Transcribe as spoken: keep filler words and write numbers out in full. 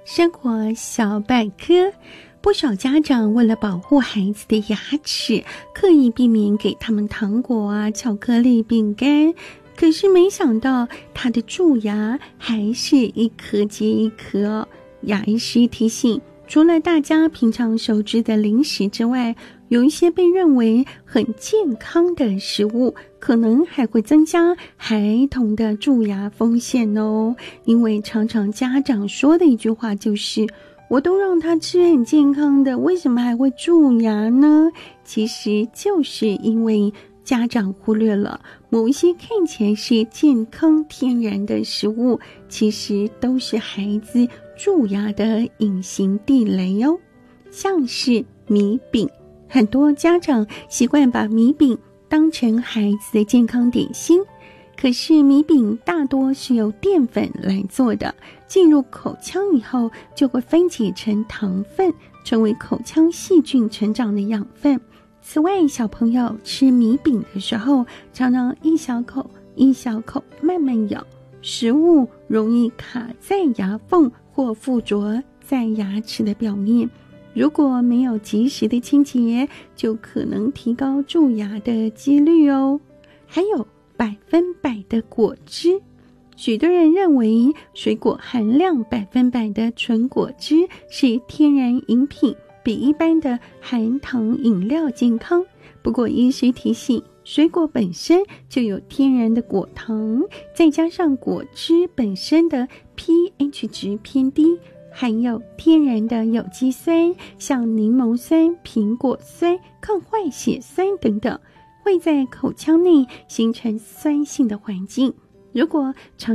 生活小百科。不少家长为了保护孩子的牙齿，刻意避免给他们糖果啊、巧克力、饼干，可是没想到他的蛀牙还是一颗接一颗。牙医师提醒，除了大家平常熟知的零食之外，有一些被认为很健康的食物，可能还会增加孩童的蛀牙风险哦。因为常常家长说的一句话就是我都让他吃很健康的，为什么还会蛀牙呢？其实就是因为家长忽略了某一些看起来是健康天然的食物，其实都是孩子蛀牙的隐形地雷哦。像是米饼，很多家长习惯把米饼当成孩子的健康点心，可是米饼大多是由淀粉来做的，进入口腔以后就会分解成糖分，成为口腔细菌成长的养分。此外，小朋友吃米饼的时候，常常一小口一小口慢慢咬，食物容易卡在牙缝或附着在牙齿的表面，如果没有及时的清洁，就可能提高蛀牙的几率哦。还有百分百的果汁，许多人认为水果含量百分百的纯果汁是天然饮品，比一般的含糖饮料健康。不过医师提醒，水果本身就有天然的果糖，再加上果汁本身的 pH 值偏低，含有天然的有机酸，像柠檬酸、苹果酸、抗坏血酸等等，会在口腔内形成酸性的环境。如果长